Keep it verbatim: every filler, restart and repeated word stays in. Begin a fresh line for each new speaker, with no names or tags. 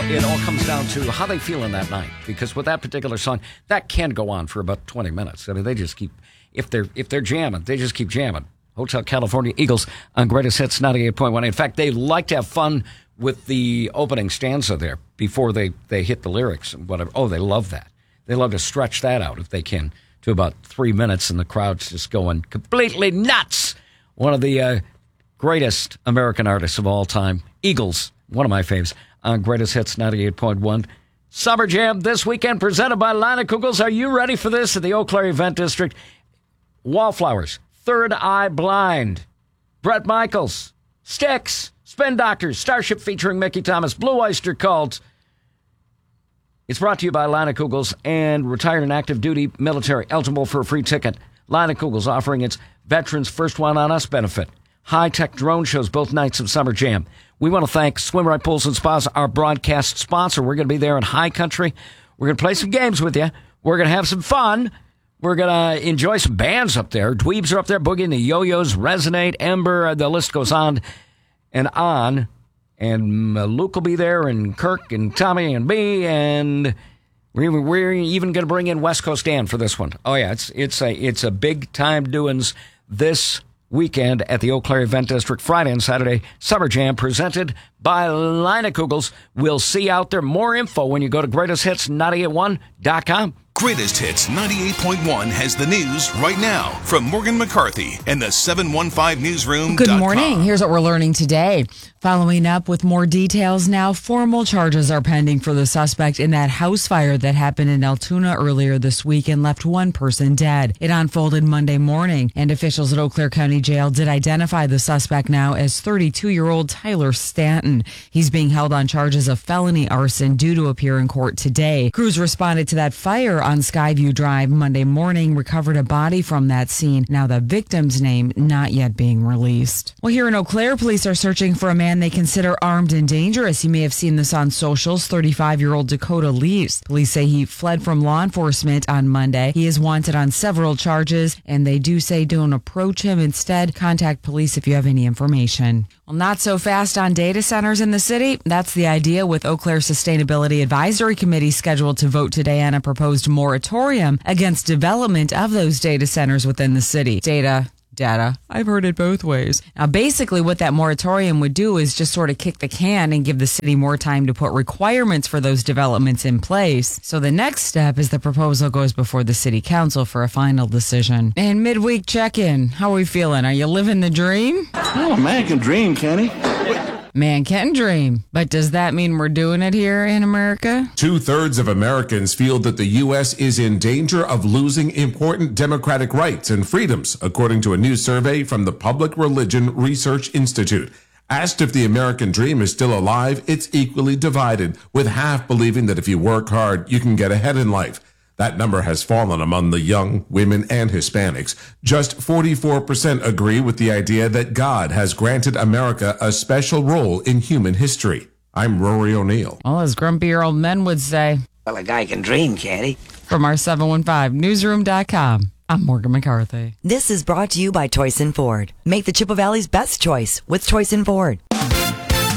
it all comes down to how they feel in that night. Because with that particular song, that can go on for about twenty minutes. I mean, they just keep, if they're if they're jamming, they just keep jamming. Hotel California Eagles on Greatest Hits ninety-eight point one. In fact, they like to have fun with the opening stanza there before they, they hit the lyrics and whatever. Oh, they love that. They love to stretch that out if they can to about three minutes and the crowd's just going completely nuts. One of the uh, greatest American artists of all time, Eagles, one of my faves, on Greatest Hits ninety-eight point one. Summer Jam this weekend presented by Leinenkugel's. Are you ready for this at the Eau Claire Event District? Wallflowers, Third Eye Blind, Bret Michaels, Styx, Spin Doctors, Starship featuring Mickey Thomas, Blue Oyster Cult. It's brought to you by Leinenkugel's and retired and active duty military. Eligible for a free ticket. Leinenkugel's offering its Veterans First One on Us benefit. High-tech drone shows both nights of Summer Jam. We want to thank Swim Right Pools and Spas, our broadcast sponsor. We're going to be there in High Country. We're going to play some games with you. We're going to have some fun. We're going to enjoy some bands up there. Dweebs are up there boogieing, the Yo-Yos, Resonate, Ember. The list goes on and on. And uh, Luke will be there, and Kirk, and Tommy, and me, and we're even, we're even going to bring in West Coast Dan for this one. Oh yeah, it's it's a it's a big time doings this weekend at the Eau Claire Event District, Friday and Saturday. Summer Jam presented by Leinenkugel's. We'll see you out there. More info when you go to greatest hits ninety-eight one dot com.
Greatest Hits ninety-eight point one has the news right now from Morgan McCarthy and the seven one five newsroom.
Good morning. Here's what we're learning today. Following up with more details now, formal charges are pending for the suspect in that house fire that happened in Altoona earlier this week and left one person dead. It unfolded Monday morning, and officials at Eau Claire County Jail did identify the suspect now as thirty-two-year-old Tyler Stanton. He's being held on charges of felony arson due to appear in court today. Crews responded to that fire on Skyview Drive Monday morning, recovered a body from that scene. Now the victim's name not yet being released. Well, here in Eau Claire, police are searching for a man they consider armed and dangerous. You may have seen this on socials. thirty-five-year-old Dakota Leaves. Police say he fled from law enforcement on Monday. He is wanted on several charges, and they do say don't approach him. Instead, contact police if you have any information. Well, not so fast on data centers in the city. That's the idea, with Eau Claire Sustainability Advisory Committee scheduled to vote today on a proposed moratorium against development of those data centers within the city. Data. Data. I've heard it both ways. Now, basically what that moratorium would do is just sort of kick the can and give the city more time to put requirements for those developments in place. So the next step is the proposal goes before the city council for a final decision. And midweek check-in. How are we feeling? Are you living the dream?
Oh, man can dream, can he?
Man can dream. But does that mean we're doing it here in America?
Two-thirds of Americans feel that the U S is in danger of losing important democratic rights and freedoms, according to a new survey from the Public Religion Research Institute. Asked if the American dream is still alive, it's equally divided, with half believing that if you work hard, you can get ahead in life. That number has fallen among the young, women, and Hispanics. Just forty-four percent agree with the idea that God has granted America a special role in human history. I'm Rory O'Neill.
Well, as grumpier old men would say.
Well, a guy can dream, can't he?
From our seven one five newsroom dot com, I'm Morgan McCarthy.
This is brought to you by Toyson Ford. Make the Chippewa Valley's best choice with Toyson Ford.